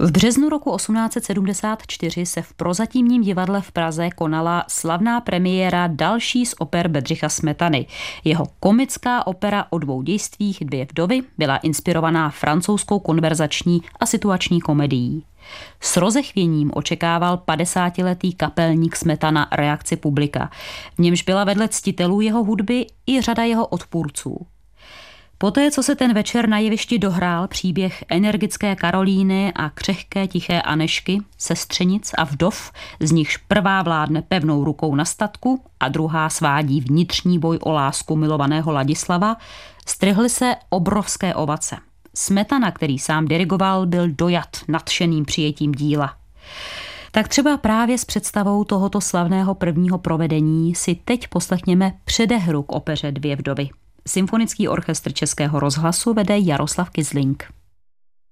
V březnu roku 1874 se v Prozatímním divadle v Praze konala slavná premiéra další z oper Bedřicha Smetany. Jeho komická opera o dvou dějstvích Dvě vdovy byla inspirovaná francouzskou konverzační a situační komedií. S rozechvěním očekával 50letý kapelník Smetana reakci publika, v němž byla vedle ctitelů jeho hudby i řada jeho odpůrců. Poté, co se ten večer na jevišti dohrál příběh energické Karolíny a křehké tiché Anešky, sestřenic a vdov, z nichž prvá vládne pevnou rukou na statku a druhá svádí vnitřní boj o lásku milovaného Ladislava, strhly se obrovské ovace. Smetana, který sám dirigoval, byl dojat nadšeným přijetím díla. Tak třeba právě s představou tohoto slavného prvního provedení si teď poslechněme předehru k opeře Dvě vdovy. Symfonický orchestr Českého rozhlasu vede Jaroslav Kizling.